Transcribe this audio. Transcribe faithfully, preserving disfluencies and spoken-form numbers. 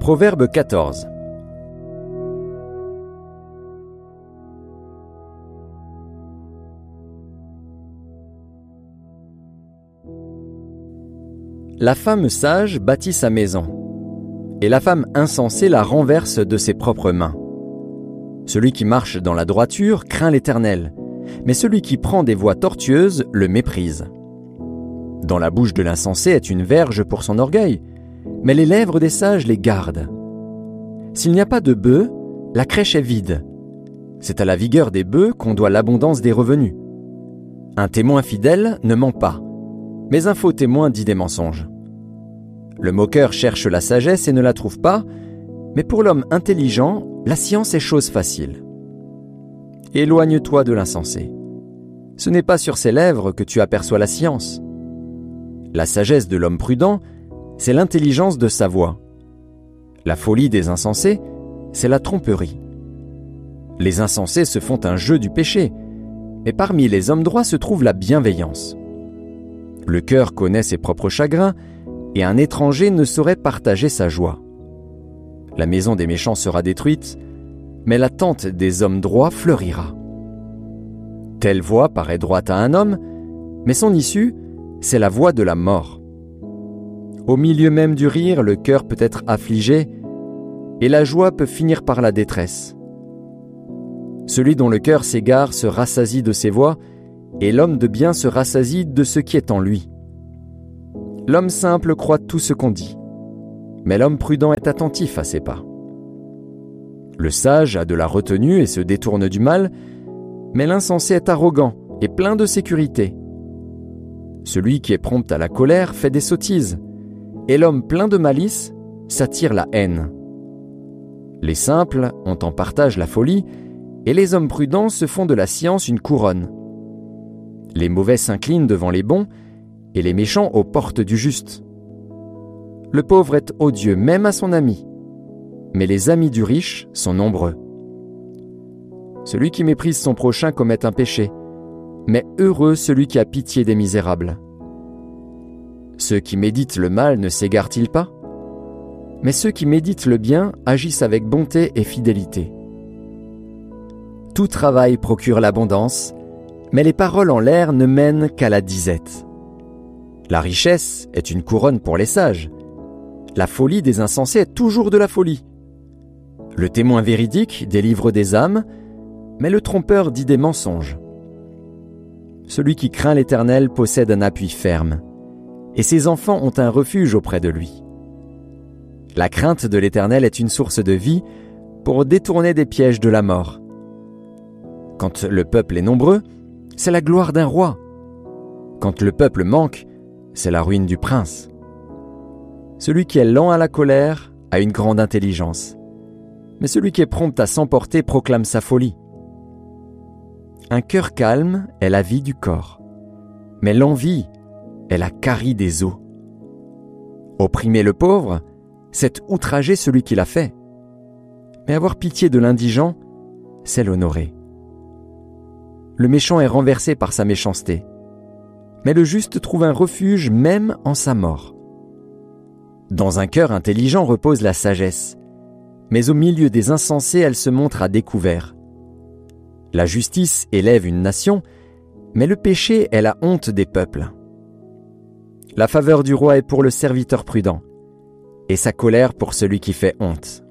Proverbe quatorze. La femme sage bâtit sa maison, et la femme insensée la renverse de ses propres mains. Celui qui marche dans la droiture craint l'Éternel, mais celui qui prend des voies tortueuses le méprise. Dans la bouche de l'insensé est une verge pour son orgueil, mais les lèvres des sages les gardent. S'il n'y a pas de bœufs, la crèche est vide. C'est à la vigueur des bœufs qu'on doit l'abondance des revenus. Un témoin fidèle ne ment pas, mais un faux témoin dit des mensonges. Le moqueur cherche la sagesse et ne la trouve pas, mais pour l'homme intelligent, la science est chose facile. Éloigne-toi de l'insensé. Ce n'est pas sur ses lèvres que tu aperçois la science. La sagesse de l'homme prudent, c'est l'intelligence de sa voix. La folie des insensés, c'est la tromperie. Les insensés se font un jeu du péché, mais parmi les hommes droits se trouve la bienveillance. Le cœur connaît ses propres chagrins, et un étranger ne saurait partager sa joie. La maison des méchants sera détruite, mais la tente des hommes droits fleurira. Telle voie paraît droite à un homme, mais son issue, c'est la voie de la mort. Au milieu même du rire, le cœur peut être affligé, et la joie peut finir par la détresse. Celui dont le cœur s'égare se rassasie de ses voies, et l'homme de bien se rassasie de ce qui est en lui. L'homme simple croit tout ce qu'on dit, mais l'homme prudent est attentif à ses pas. Le sage a de la retenue et se détourne du mal, mais l'insensé est arrogant et plein de sécurité. Celui qui est prompt à la colère fait des sottises, et l'homme plein de malice s'attire la haine. Les simples ont en partage la folie, et les hommes prudents se font de la science une couronne. Les mauvais s'inclinent devant les bons, et les méchants aux portes du juste. Le pauvre est odieux même à son ami, mais les amis du riche sont nombreux. Celui qui méprise son prochain commet un péché, mais heureux celui qui a pitié des misérables. Ceux qui méditent le mal ne s'égarent-ils pas? Mais ceux qui méditent le bien agissent avec bonté et fidélité. Tout travail procure l'abondance, mais les paroles en l'air ne mènent qu'à la disette. La richesse est une couronne pour les sages. La folie des insensés est toujours de la folie. Le témoin véridique délivre des âmes, mais le trompeur dit des mensonges. Celui qui craint l'Éternel possède un appui ferme, et ses enfants ont un refuge auprès de lui. La crainte de l'Éternel est une source de vie pour détourner des pièges de la mort. Quand le peuple est nombreux, c'est la gloire d'un roi. Quand le peuple manque, c'est la ruine du prince. Celui qui est lent à la colère a une grande intelligence, mais celui qui est prompt à s'emporter proclame sa folie. Un cœur calme est la vie du corps, mais l'envie est la carie des os. Opprimer le pauvre, c'est outrager celui qui l'a fait, mais avoir pitié de l'indigent, c'est l'honorer. Le méchant est renversé par sa méchanceté, mais le juste trouve un refuge même en sa mort. Dans un cœur intelligent repose la sagesse, mais au milieu des insensés elle se montre à découvert. La justice élève une nation, mais le péché est la honte des peuples. La faveur du roi est pour le serviteur prudent, et sa colère pour celui qui fait honte.